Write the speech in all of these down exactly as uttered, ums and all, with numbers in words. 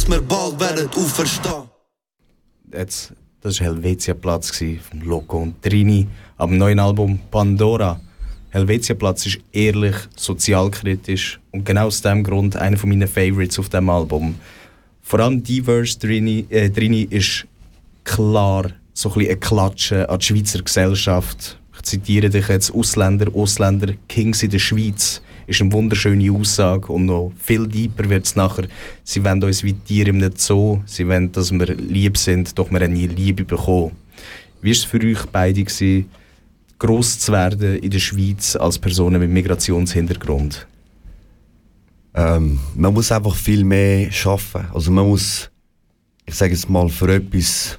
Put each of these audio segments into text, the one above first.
dass wir bald werden auferstehen. Jetzt, das war Helvetia-Platz von Loco und Trini am neuen Album Pandora. Helvetia-Platz ist ehrlich, sozialkritisch und genau aus diesem Grund einer meiner Favorites auf diesem Album. Vor allem Diverse Trini, äh, Trini ist klar so ein bisschen ein Klatschen an die Schweizer Gesellschaft. Ich zitiere dich jetzt: Ausländer, Ausländer, Kings in der Schweiz. Ist eine wunderschöne Aussage und noch viel deeper wird es nachher. Sie wollen uns wie Tiere im Zoo, sie wollen, dass wir lieb sind, doch wir haben nie Liebe bekommen. Wie war es für euch beide gewesen, gross zu werden in der Schweiz als Personen mit Migrationshintergrund? Ähm, man muss einfach viel mehr arbeiten. Also man muss, ich sage jetzt mal, für etwas,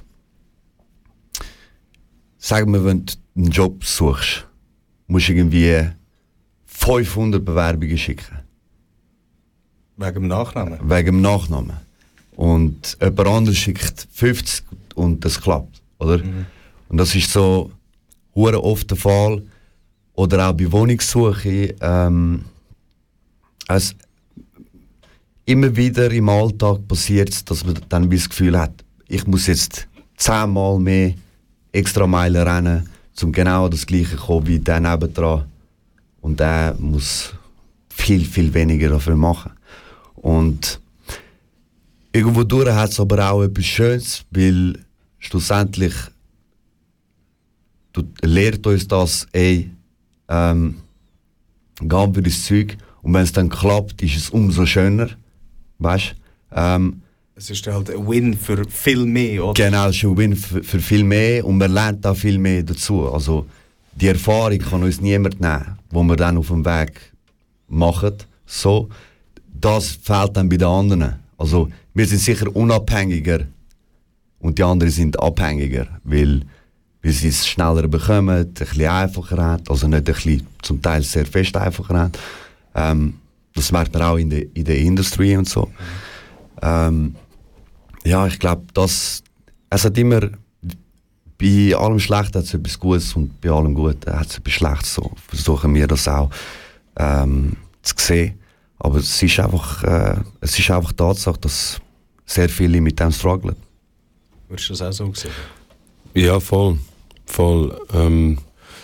sagen wir, wenn du einen Job suchst, musst du irgendwie fünfhundert Bewerbungen schicken. Wegen dem Nachnamen? Wegen dem Nachnamen. Und jemand anderes schickt fünfzig und das klappt, oder? Mhm. Und das ist so hure oft der Fall. Oder auch bei Wohnungssuche. Ähm, es, immer wieder im Alltag passiert es, dass man dann das Gefühl hat, ich muss jetzt zehnmal mehr extra Meilen rennen, um genau das Gleiche zu kommen wie der nebendran. Und der muss viel, viel weniger dafür machen. Und irgendwo durch hat es aber auch etwas Schönes, weil schlussendlich du, lehrt uns das, ey, ähm, gehen wir das Zeug. Und wenn es dann klappt, ist es umso schöner. Weißt? Ähm, es ist halt ein Win für viel mehr, oder? Genau, es ist ein Win für, für viel mehr und man lernt auch viel mehr dazu. Also, die Erfahrung kann uns niemand nehmen, die wir dann auf dem Weg machen. So, das fehlt dann bei den anderen. Also, wir sind sicher unabhängiger und die anderen sind abhängiger, weil, weil sie es schneller bekommen, ein bisschen einfacher haben, also nicht ein bisschen, zum Teil sehr fest einfacher haben. Ähm, das merkt man auch in der, in der Industrie und so. Ähm, ja, ich glaube, das, es hat immer, bei allem Schlechten hat es etwas Gutes und bei allem Guten hat es etwas Schlechtes. So versuchen wir das auch ähm, zu sehen. Aber es ist einfach, äh, es ist einfach Tatsache, dass sehr viele mit dem strugglen. Würdest du das auch so sehen? Ja, voll. voll. Ähm,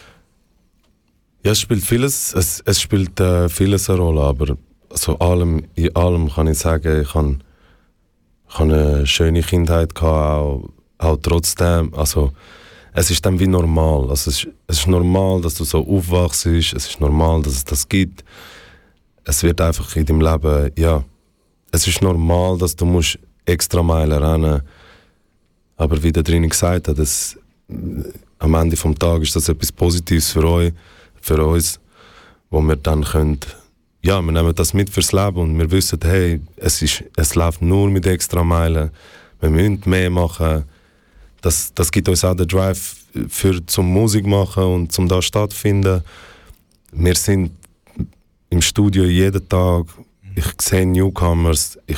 ja, es spielt vieles, es, es spielt äh, vieles eine Rolle, aber also allem, in allem kann ich sagen, ich habe ich hab eine schöne Kindheit gehabt, auch, auch trotzdem. Also, es ist dann wie normal. Also, es, ist, es ist normal, dass du so aufwachst, es ist normal, dass es das gibt. Es wird einfach in deinem Leben, ja, es ist normal, dass du musst extra Meilen rennen. Aber wie der drin gesagt hat, das, am Ende des Tages ist das etwas Positives für euch, für uns, wo wir dann können, ja, wir nehmen das mit fürs Leben und wir wissen, hey, es, ist, es läuft nur mit extra Meilen, wir müssen mehr machen. Das, das gibt uns auch den Drive für, zum Musik machen und zum da stattfinden. Wir sind im Studio jeden Tag, ich sehe Newcomers, ich,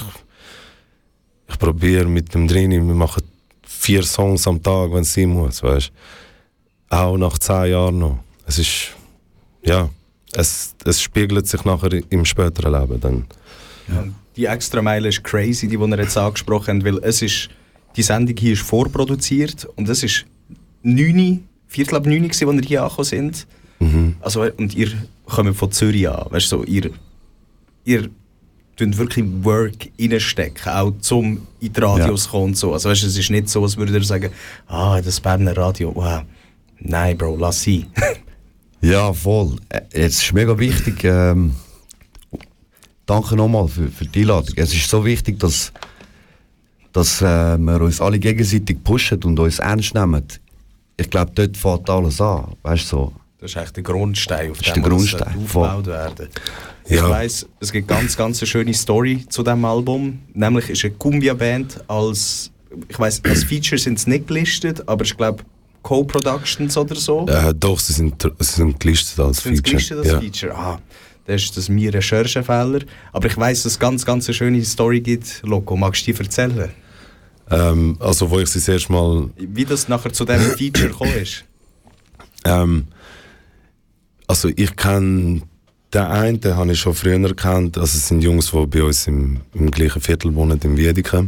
ich probiere mit dem drin, wir machen vier Songs am Tag, wenn es sein muss, weißt? Auch nach zehn Jahren noch. Es ist, ja, es, es spiegelt sich nachher im späteren Leben dann. Ja. Die Extrameile ist crazy, die, die ihr jetzt angesprochen habt, weil es ist, die Sendung hier ist vorproduziert und es ist neun, Viertel ab neun, als wir hier angekommen sind. Mhm. Also, und ihr kommt von Zürich an, weißt du, so, ihr, ihr tun wirklich Work reinstecken, auch zum in die Radios ja. kommen und so. Also weißt, es ist nicht so, als würdet ihr sagen, ah, das Berner Radio, wow. Nein, Bro, lass sie. Ja, voll. Es ist mega wichtig. Ähm, danke nochmal für, für die Einladung. Es ist so wichtig, dass, dass äh, wir uns alle gegenseitig pushen und uns ernst nehmen. Ich glaube, dort fängt alles an. Weißt, so. Das ist eigentlich der Grundstein, auf dem muss aufgebaut werden. Ja. Ich weiss, es gibt ganz, ganz eine schöne Story zu diesem Album. Nämlich ist eine Cumbia-Band als, ich weiss, als Feature sind sie nicht gelistet, aber ich glaube Co-Productions oder so. Äh, doch, sie sind, sie sind gelistet als sind Feature. Gelistet als ja. Feature. Ah, das ist das mein Recherchefehler. Aber ich weiss, dass es ganz, ganz eine schöne Story gibt. Loco, magst du die erzählen? Ähm, also, wo ich sie das erste Mal... Wie das nachher zu diesem Feature gekommen ist? Ähm, also, ich kenne den einen den habe ich schon früher gekannt. Also es sind Jungs, die bei uns im, im gleichen Viertel wohnen, im Wiedeke.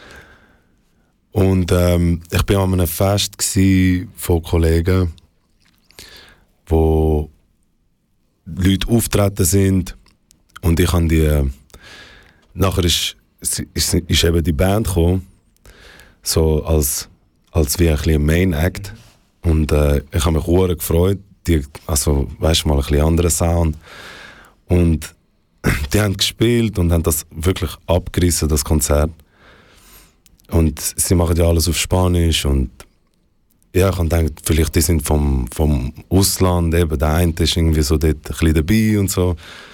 Und ähm, ich war an einem Fest von Kollegen, wo Leute auftreten sind. Und ich habe die... Äh, nachher ist, ist, ist eben die Band gekommen, so als, als wie ein bisschen Main Act. Und äh, ich habe mich sehr gefreut. Die, also, weißt du, mal ein bisschen anderen Sound. Und die haben gespielt und haben das wirklich abgerissen, das Konzert. Und sie machen ja alles auf Spanisch. Und ja, ich habe gedacht, vielleicht die sind vom, vom Ausland, eben der eine ist irgendwie so dort ein bisschen dabei und so.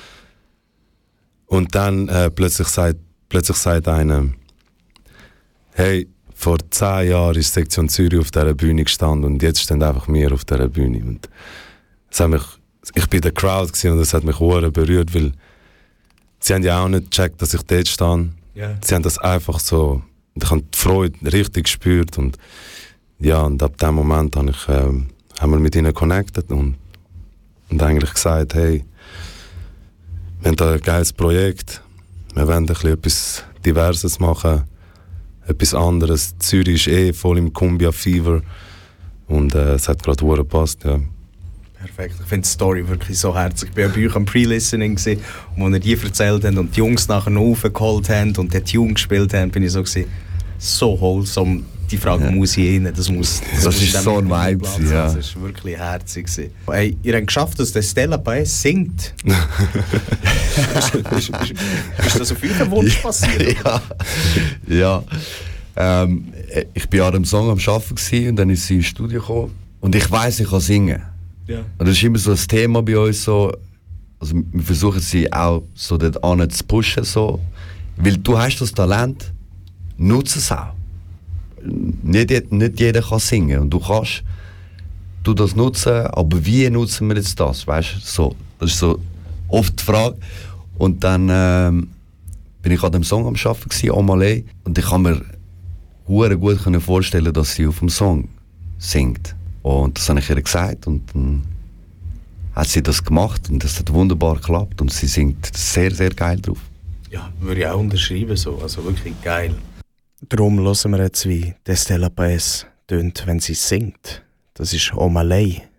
Und dann äh, plötzlich, sagt, plötzlich sagt einer, hey, vor zehn Jahren ist Sektion Zürich auf dieser Bühne gestanden und jetzt stehen einfach wir auf dieser Bühne. Und das hat mich, ich war in der Crowd und das hat mich sehr berührt, weil sie haben ja auch nicht gecheckt, dass ich dort stand. Yeah. Sie haben das einfach so, ich habe die Freude richtig gespürt und ja, und ab dem Moment habe ich, äh, haben wir mit ihnen connected und, und eigentlich gesagt, hey, wir haben da ein geiles Projekt, wir wollen ein bisschen etwas Diverses machen, etwas anderes. Zürich ist eh voll im Cumbia-Fever und äh, es hat gerade gut gepasst, ja. Perfekt, ich finde die Story wirklich so herzig. Ich war bei euch am Pre-Listening, wo ihr die erzählt habt und die Jungs nachher noch aufgeholt haben und die Tune gespielt haben, bin ich so gewesen, so wholesome. Die Frage ja. muss ich rein, das muss... Das, das ist so ein Vibe, ja. Das war wirklich herzig. Hey, ihr habt geschafft, dass der Stella Paes singt. ist, ist, ist, ist das auf euren Wunsch passiert? Ja, ja. Ähm, ich war an einem Song am Arbeiten und dann ist sie ins Studio gekommen und ich weiss, ich kann singen. Ja. Und das ist immer so ein Thema bei uns. So. Also wir versuchen sie auch so dort an zu pushen. So. Weil du hast das Talent, nutze es auch. Nicht, nicht jeder kann singen und du kannst du das nutzen, aber wie nutzen wir jetzt das? Weißt, so, das ist so oft die Frage. Und dann ähm, bin ich an dem Song am Arbeiten gewesen, Omalé, und ich kann mir sehr gut vorstellen, dass sie auf dem Song singt. Und das habe ich ihr gesagt und dann hat sie das gemacht und das hat wunderbar geklappt und sie singt sehr, sehr geil drauf. Ja, würde ich auch unterschreiben, so. Also wirklich geil. Darum hören wir jetzt, wie Stella Paes tönt, wenn sie singt. Das ist Omalé.